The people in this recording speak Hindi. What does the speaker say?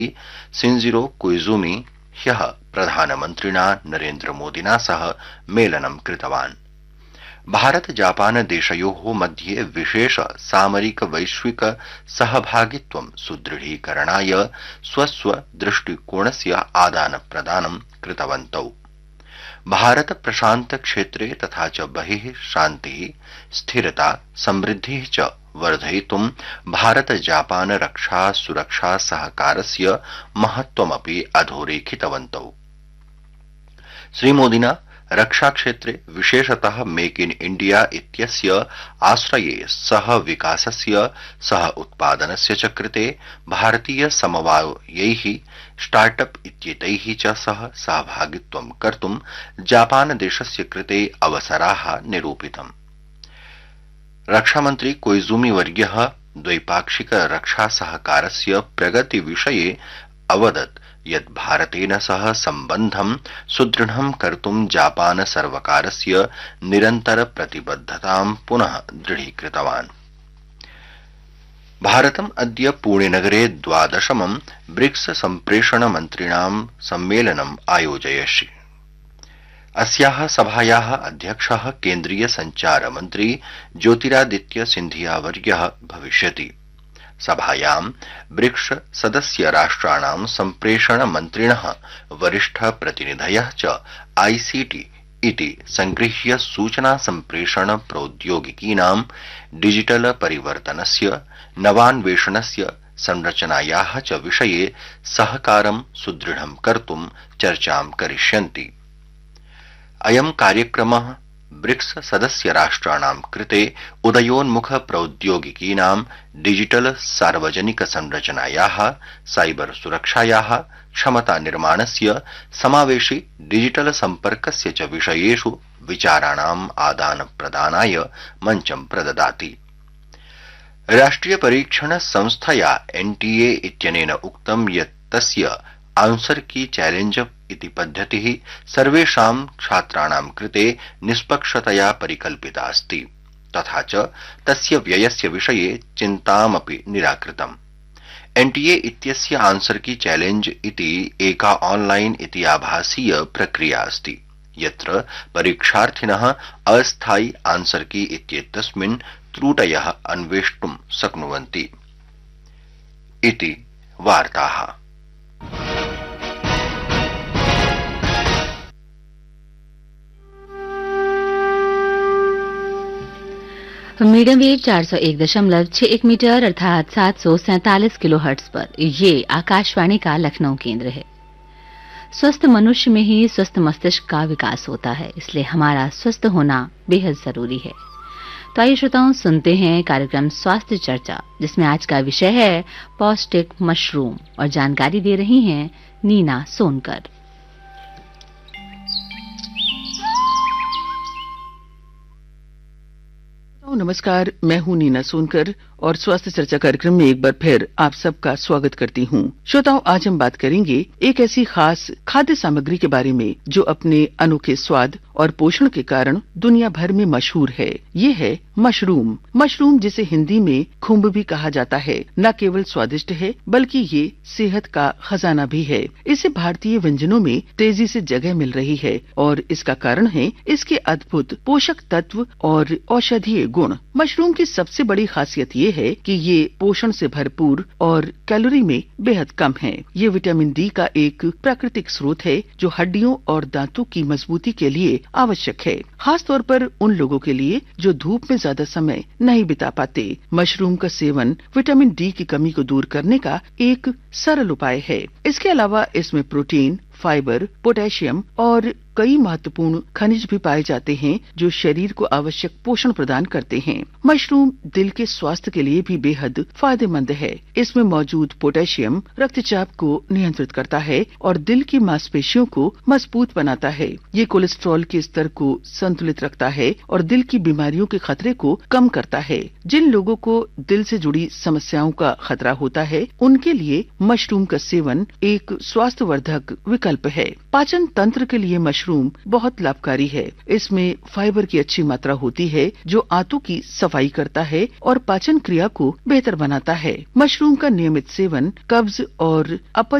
शिंजिरो कोइजुमी ह्यः प्रधानमन्त्रिणा नरेन्द्रमोदिना सह मेलनं कृतवान्। भारत जापान देशयोः मध्ये विशेष सामरिक वैश्विक सहभागित्वं सुदृढीकरणाय स्वस्व दृष्टिकोणस्य आदानप्रदानं कृतवन्तौ। भारत प्रशांत क्षेत्रे तथा च बहिः शान्तिः स्थिरता समृद्धिः च वर्धयितुं भारत जापान रक्षा सुरक्षा सहकारस्य महत्त्वमपि अधोरेखितवन्तौ। श्रीमोदिना रक्षा क्षेत्रे विशेषतः मेक इन इंडिया इत्यस्य आश्रये सह विकासस्य सह उत्पादनस्य च कृते भारतीय समवायैः स्टार्टअप इत्येतैः च सह सहभागित्वं कर्तुं जापान देशस्य कृते अवसराः निरूपितम्। रक्षामन्त्री कोइजुमी वर्यः द्वैपाक्षिक रक्षा सहकारस्य प्रगति विषये अवदत् यत् भारतेन सह सम्बन्धं सुदृढं कर्तुं जापान सर्वकारस्य निरन्तर प्रतिबद्धतां पुनः दृढीकृतवान्। भारतम् अद्य पुणेनगरे 12मं ब्रिक्स सम्प्रेषण मन्त्रिणां सम्मेलनम् आयोजयिष्यति। अस्याः सभायाः अध्यक्षः केन्द्रीय सञ्चार मन्त्री ज्योतिरादित्य सिन्धिया वर्यः भविष्यति। सभायां ब्रिक्स सदस्य राष्ट्राणां सम्प्रेषण मन्त्रिणः वरिष्ठ प्रतिनिधयः च आईसीटी इति संगृह्य सूचना सम्प्रेषण प्रौद्योगिकीनां डिजिटल परिवर्तनस्य नवान्वेषणस्य संरचनायाः च विषये सहकारं सुदृढं कर्तुं चर्चां करिष्यन्ति। अयं कार्यक्रमः ब्रिक्स सदस्य राष्ट्राणां कृते उदयोन्मुख प्रौद्योगिकीनां डिजिटल सार्वजनिक संरचनायाः साइबर सुरक्षायाः क्षमता निर्माणस्य समावेशि डिजिटल सम्पर्कस्य च विषयेषु विचाराणाम् आदानप्रदानाय मञ्चं प्रददाति। राष्ट्रिय परीक्षण संस्थया एनटीए इत्यनेन उक्तं यत् तस्य आंसर की चैलेंज इति पद्धतिः सर्वेषां छात्राणां कृते निष्पक्षतया परिकल्पिता अस्ति तथा च तस्य व्ययस्य विषये चिन्तामपि निराकृतम्। एनटीए इत्यस्य आंसर की चैलेंज इति एका ऑनलाइन इति आभासीय प्रक्रिया अस्ति यत्र परीक्षार्थिनः अस्थायि आंसर की इत्येतस्मिन् त्रुटयः अन्वेष्टुं शक्नुवन्ति इति वार्ताः। मीडियम वेव 401.61 मीटर अर्थात 747 किलोहर्ट्ज पर ये आकाशवाणी का लखनऊ केंद्र है। स्वस्थ मनुष्य में ही स्वस्थ मस्तिष्क का विकास होता है, इसलिए हमारा स्वस्थ होना बेहद जरूरी है। तो आइए श्रोताओं, सुनते हैं कार्यक्रम स्वास्थ्य चर्चा, जिसमें आज का विषय है पौष्टिक मशरूम और जानकारी दे रही हैं नीना सोनकर। नमस्कार, मैं हूं नीना सोनकर और स्वास्थ्य चर्चा कार्यक्रम में एक बार फिर आप सबका स्वागत करती हूं। श्रोताओं, आज हम बात करेंगे एक ऐसी खास खाद्य सामग्री के बारे में जो अपने अनोखे स्वाद और पोषण के कारण दुनिया भर में मशहूर है। ये है मशरूम। मशरूम, जिसे हिंदी में खुम्ब भी कहा जाता है, न केवल स्वादिष्ट है बल्कि ये सेहत का खजाना भी है। इसे भारतीय व्यंजनों में तेजी से जगह मिल रही है और इसका कारण है इसके अद्भुत पोषक तत्व और औषधीय गुण। मशरूम की सबसे बड़ी खासियत ये है कि ये पोषण से भरपूर और कैलोरी में बेहद कम है। ये विटामिन डी का एक प्राकृतिक स्रोत है जो हड्डियों और दांतों की मजबूती के लिए आवश्यक है, खास तौर पर उन लोगों के लिए जो धूप में ज्यादा समय नहीं बिता पाते। मशरूम का सेवन विटामिन डी की कमी को दूर करने का एक सरल उपाय है। इसके अलावा इसमें प्रोटीन, फाइबर, पोटेशियम और कई महत्वपूर्ण खनिज भी पाए जाते हैं जो शरीर को आवश्यक पोषण प्रदान करते हैं। मशरूम दिल के स्वास्थ्य के लिए भी बेहद फायदेमंद है। इसमें मौजूद पोटेशियम रक्तचाप को नियंत्रित करता है और दिल की मांसपेशियों को मजबूत बनाता है। ये कोलेस्ट्रॉल के स्तर को संतुलित रखता है और दिल की बीमारियों के खतरे को कम करता है। जिन लोगों को दिल से जुड़ी समस्याओं का खतरा होता है, उनके लिए मशरूम का सेवन एक स्वास्थ्यवर्धक विकल्प है। पाचन तंत्र के लिए मशरूम बहुत लाभकारी है। इसमें फाइबर की अच्छी मात्रा होती है जो आंतों की सफाई करता है और पाचन क्रिया को बेहतर बनाता है। मशरूम का नियमित सेवन कब्ज और अपच